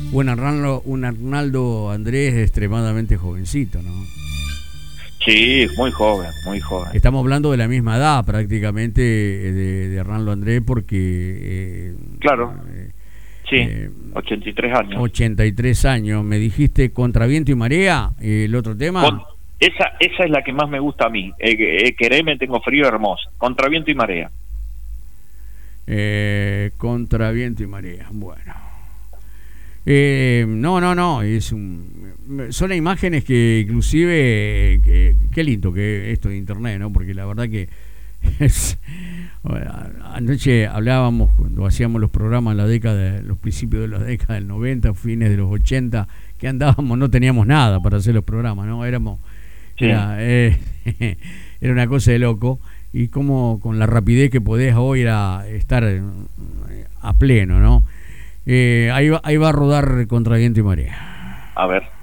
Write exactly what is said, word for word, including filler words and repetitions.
Un Arnaldo, un Arnaldo Andrés extremadamente jovencito, ¿no? Sí, muy joven, muy joven. Estamos hablando de la misma edad prácticamente de, de Arnaldo Andrés porque... Eh, Claro, eh, sí, eh, ochenta y tres años. ochenta y tres años. Me dijiste Contra Viento y Marea, eh, el otro tema. Con, esa esa es la que más me gusta a mí. Eh, eh, Quereme, tengo frío, hermoso. Contra Viento y Marea. Eh, Contra Viento y Marea, bueno. Eh, no, no, no, es un, son imágenes que inclusive, que, qué lindo que esto de internet, ¿no? Porque la verdad que es, bueno, anoche hablábamos cuando hacíamos los programas en la década, los principios de la década del noventa, fines de los ochenta, que andábamos, no teníamos nada para hacer los programas, ¿no? Éramos, Sí. era, eh, era una cosa de loco, y como con la rapidez que podés hoy era estar a pleno, ¿no? Eh, ahí va, ahí va a rodar Contra Viento y Marea. A ver.